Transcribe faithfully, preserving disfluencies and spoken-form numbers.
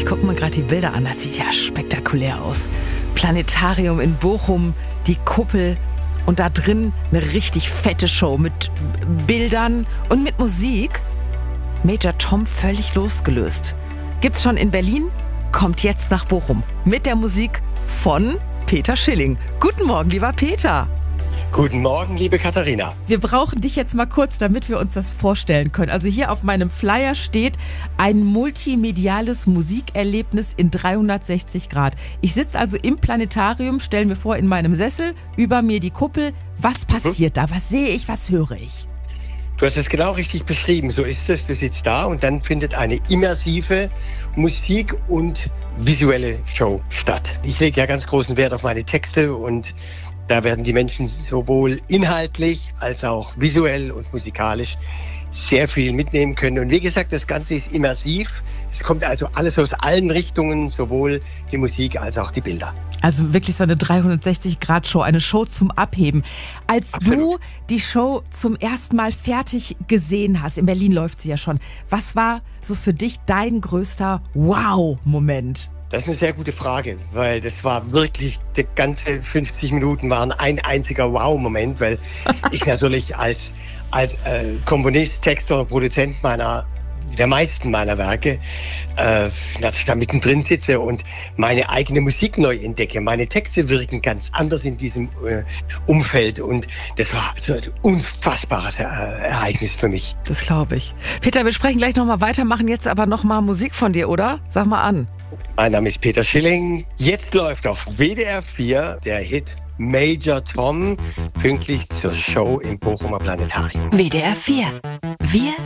Ich gucke mir gerade die Bilder an, das sieht ja spektakulär aus. Planetarium in Bochum, die Kuppel und da drin eine richtig fette Show mit Bildern und mit Musik. Major Tom völlig losgelöst. Gibt's schon in Berlin, kommt jetzt nach Bochum mit der Musik von Peter Schilling. Guten Morgen, lieber Peter. Guten Morgen, liebe Katharina. Wir brauchen dich jetzt mal kurz, damit wir uns das vorstellen können. Also hier auf meinem Flyer steht ein multimediales Musikerlebnis in dreihundertsechzig Grad. Ich sitze also im Planetarium, stell mir vor, in meinem Sessel, über mir die Kuppel. Was passiert da? Was sehe ich? Was höre ich? Du hast es genau richtig beschrieben. So ist es. Du sitzt da und dann findet eine immersive Musik- und visuelle Show statt. Ich lege ja ganz großen Wert auf meine Texte und da werden die Menschen sowohl inhaltlich als auch visuell und musikalisch sehr viel mitnehmen können. Und wie gesagt, das Ganze ist immersiv. Es kommt also alles aus allen Richtungen, sowohl die Musik als auch die Bilder. Also wirklich so eine dreihundertsechzig Grad Show, eine Show zum Abheben. Als Absolut. Du die Show zum ersten Mal fertig gesehen hast, in Berlin läuft sie ja schon, was war so für dich dein größter Wow-Moment? Das ist eine sehr gute Frage, weil das war wirklich, die ganze fünfzig Minuten waren ein einziger Wow-Moment, weil ich natürlich als, als äh, Komponist, Texter und Produzent meiner, der meisten meiner Werke äh, natürlich da mittendrin sitze und meine eigene Musik neu entdecke. Meine Texte wirken ganz anders in diesem äh, Umfeld und das war also ein unfassbares äh, Ereignis für mich. Das glaube ich. Peter, wir sprechen gleich nochmal weiter, machen jetzt aber nochmal Musik von dir, oder? Sag mal an. Mein Name ist Peter Schilling. Jetzt läuft auf W D R vier der Hit Major Tom, pünktlich zur Show im Bochumer Planetarium. W D R vier. Wir